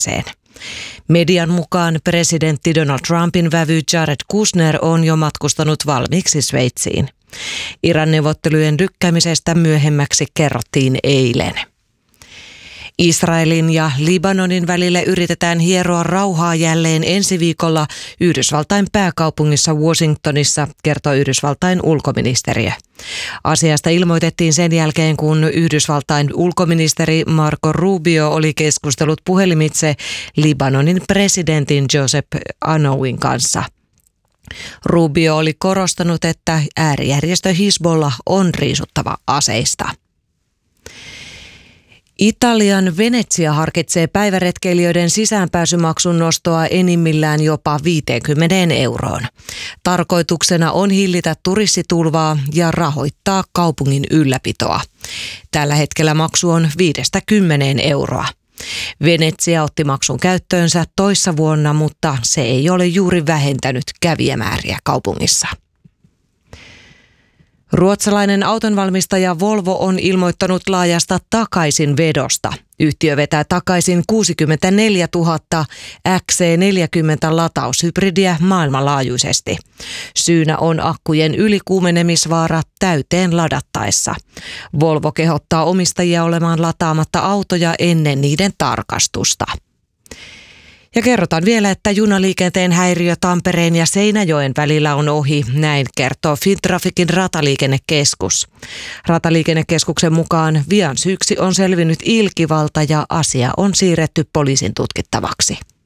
Median mukaan presidentti Donald Trumpin vävy Jared Kushner on jo matkustanut valmiiksi Sveitsiin. Iran-neuvottelujen lykkäämisestä myöhemmäksi kerrottiin eilen. Israelin ja Libanonin välille yritetään hieroa rauhaa jälleen ensi viikolla Yhdysvaltain pääkaupungissa Washingtonissa, kertoo Yhdysvaltain ulkoministeriö. Asiasta ilmoitettiin sen jälkeen, kun Yhdysvaltain ulkoministeri Marco Rubio oli keskustellut puhelimitse Libanonin presidentin Joseph Aounin kanssa. Rubio oli korostanut, että äärijärjestö Hizbollah on riisuttava aseista. Italian Venetsia harkitsee päiväretkeilijöiden sisäänpääsymaksun nostoa enimmillään jopa 50 euroon. Tarkoituksena on hillitä turistitulvaa ja rahoittaa kaupungin ylläpitoa. Tällä hetkellä maksu on 5–10 euroa. Venetsia otti maksun käyttöönsä toissa vuonna, mutta se ei ole juuri vähentänyt kävijämääriä kaupungissa. Ruotsalainen autonvalmistaja Volvo on ilmoittanut laajasta takaisinvedosta. Yhtiö vetää takaisin 64 000 XC40 lataushybridiä maailmanlaajuisesti. Syynä on akkujen ylikuumenemisvaara täyteen ladattaessa. Volvo kehottaa omistajia olemaan lataamatta autoja ennen niiden tarkastusta. Ja kerrotaan vielä, että junaliikenteen häiriö Tampereen ja Seinäjoen välillä on ohi, näin kertoo Fintrafficin rataliikennekeskus. Rataliikennekeskuksen mukaan vian syyksi on selvinnyt ilkivalta ja asia on siirretty poliisin tutkittavaksi.